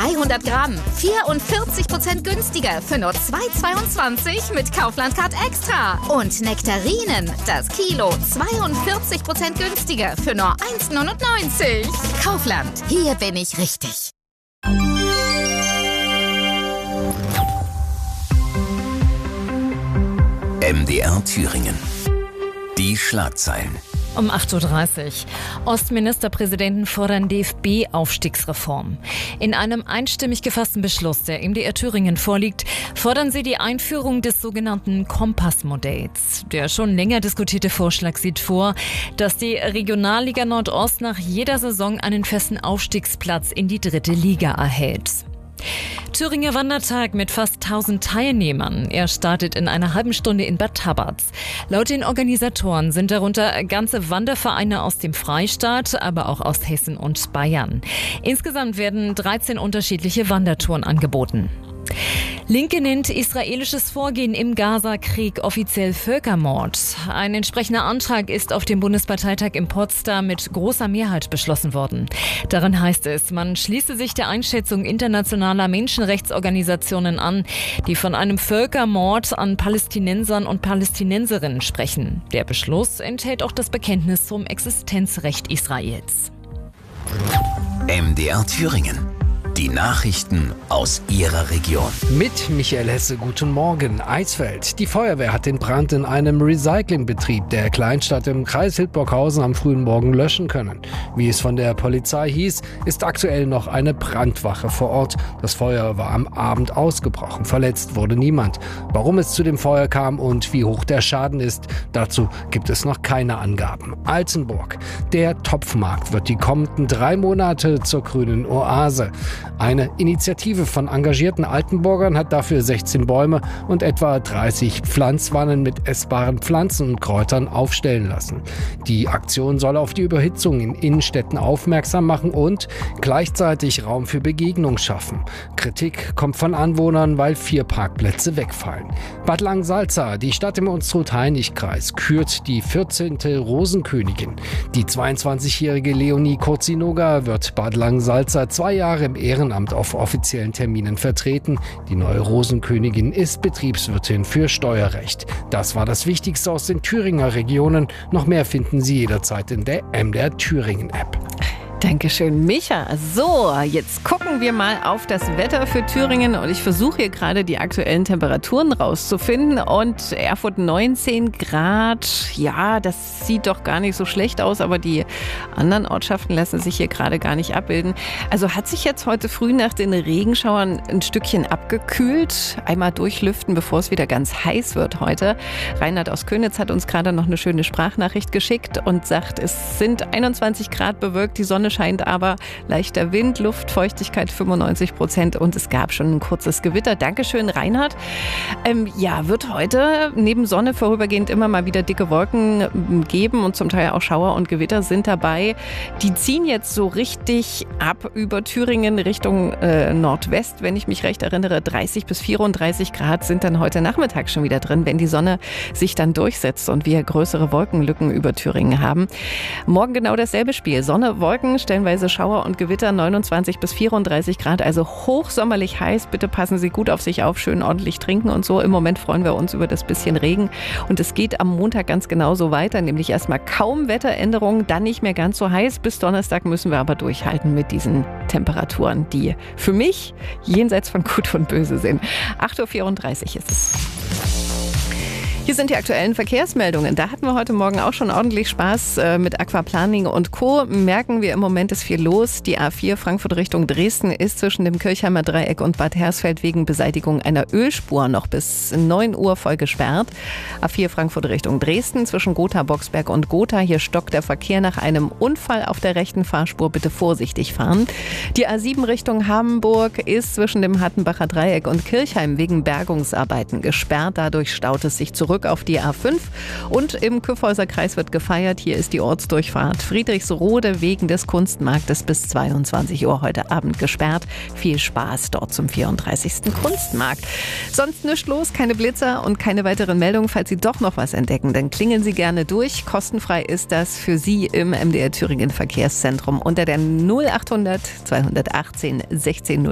300 Gramm. 44% günstiger für nur 2,22 mit Kaufland Card Extra. Und Nektarinen, das Kilo 42% günstiger für nur 1,99. Kaufland, hier bin ich richtig. MDR Thüringen. Die Schlagzeilen. Um 8.30 Uhr. Ostministerpräsidenten fordern DFB-Aufstiegsreform. In einem einstimmig gefassten Beschluss, der MDR Thüringen vorliegt, fordern sie die Einführung des sogenannten Kompassmodells. Der schon länger diskutierte Vorschlag sieht vor, dass die Regionalliga Nordost nach jeder Saison einen festen Aufstiegsplatz in die 3. Liga erhält. Thüringer Wandertag mit fast 1000 Teilnehmern. Er startet in einer halben Stunde in Bad Tabatz. Laut den Organisatoren sind darunter ganze Wandervereine aus dem Freistaat, aber auch aus Hessen und Bayern. Insgesamt werden 13 unterschiedliche Wandertouren angeboten. Linke nennt israelisches Vorgehen im Gaza-Krieg offiziell Völkermord. Ein entsprechender Antrag ist auf dem Bundesparteitag in Potsdam mit großer Mehrheit beschlossen worden. Darin heißt es, man schließe sich der Einschätzung internationaler Menschenrechtsorganisationen an, die von einem Völkermord an Palästinensern und Palästinenserinnen sprechen. Der Beschluss enthält auch das Bekenntnis zum Existenzrecht Israels. MDR Thüringen. Die Nachrichten aus Ihrer Region. Mit Michael Hesse, guten Morgen. Eisfeld. Die Feuerwehr hat den Brand in einem Recyclingbetrieb der Kleinstadt im Kreis Hildburghausen am frühen Morgen löschen können. Wie es von der Polizei hieß, ist aktuell noch eine Brandwache vor Ort. Das Feuer war am Abend ausgebrochen. Verletzt wurde niemand. Warum es zu dem Feuer kam und wie hoch der Schaden ist, dazu gibt es noch keine Angaben. Altenburg. Der Topfmarkt wird die kommenden 3 Monate zur grünen Oase. Eine Initiative von engagierten Altenburgern hat dafür 16 Bäume und etwa 30 Pflanzwannen mit essbaren Pflanzen und Kräutern aufstellen lassen. Die Aktion soll auf die Überhitzung in Innenstädten aufmerksam machen und gleichzeitig Raum für Begegnung schaffen. Kritik kommt von Anwohnern, weil 4 Parkplätze wegfallen. Bad Langensalza, die Stadt im Unstrut-Hainich-Kreis, kürt die 14. Rosenkönigin. Die 22-jährige Leonie Kurzinoga wird Bad Langensalza 2 Jahre im Ehrenamt auf offiziellen Terminen vertreten. Die neue Rosenkönigin ist Betriebswirtin für Steuerrecht. Das war das Wichtigste aus den Thüringer Regionen. Noch mehr finden Sie jederzeit in der MDR Thüringen App. Dankeschön, Micha. So, jetzt gucken wir mal auf das Wetter für Thüringen und ich versuche hier gerade die aktuellen Temperaturen rauszufinden und Erfurt 19 Grad, ja, das sieht doch gar nicht so schlecht aus, aber die anderen Ortschaften lassen sich hier gerade gar nicht abbilden. Also hat sich jetzt heute früh nach den Regenschauern ein Stückchen abgekühlt, einmal durchlüften, bevor es wieder ganz heiß wird heute. Reinhard aus Könitz hat uns gerade noch eine schöne Sprachnachricht geschickt und sagt, es sind 21 Grad bewölkt, die Sonne scheint aber, leichter Wind, Luftfeuchtigkeit 95% und es gab schon ein kurzes Gewitter. Dankeschön, Reinhard. Wird heute neben Sonne vorübergehend immer mal wieder dicke Wolken geben und zum Teil auch Schauer und Gewitter sind dabei. Die ziehen jetzt so richtig ab über Thüringen Richtung Nordwest, wenn ich mich recht erinnere. 30 bis 34 Grad sind dann heute Nachmittag schon wieder drin, wenn die Sonne sich dann durchsetzt und wir größere Wolkenlücken über Thüringen haben. Morgen genau dasselbe Spiel. Sonne, Wolken, stellenweise Schauer und Gewitter, 29 bis 34 Grad, also hochsommerlich heiß. Bitte passen Sie gut auf sich auf, schön ordentlich trinken und so. Im Moment freuen wir uns über das bisschen Regen und es geht am Montag ganz genauso weiter, nämlich erstmal kaum Wetteränderungen, dann nicht mehr ganz so heiß. Bis Donnerstag müssen wir aber durchhalten mit diesen Temperaturen, die für mich jenseits von Gut und Böse sind. 8.34 Uhr ist es. Hier sind die aktuellen Verkehrsmeldungen. Da hatten wir heute Morgen auch schon ordentlich Spaß mit Aquaplaning und Co. Merken wir im Moment ist viel los. Die A4 Frankfurt Richtung Dresden ist zwischen dem Kirchheimer Dreieck und Bad Hersfeld wegen Beseitigung einer Ölspur noch bis 9 Uhr voll gesperrt. A4 Frankfurt Richtung Dresden zwischen Gotha, Boxberg und Gotha. Hier stockt der Verkehr nach einem Unfall auf der rechten Fahrspur. Bitte vorsichtig fahren. Die A7 Richtung Hamburg ist zwischen dem Hattenbacher Dreieck und Kirchheim wegen Bergungsarbeiten gesperrt. Dadurch staut es sich zurück auf die A5 und im Kyffhäuser Kreis wird gefeiert. Hier ist die Ortsdurchfahrt Friedrichsrode wegen des Kunstmarktes bis 22 Uhr heute Abend gesperrt. Viel Spaß dort zum 34. Kunstmarkt. Sonst nichts los, keine Blitzer und keine weiteren Meldungen. Falls Sie doch noch was entdecken, dann klingeln Sie gerne durch. Kostenfrei ist das für Sie im MDR Thüringen Verkehrszentrum unter der 0800 218 16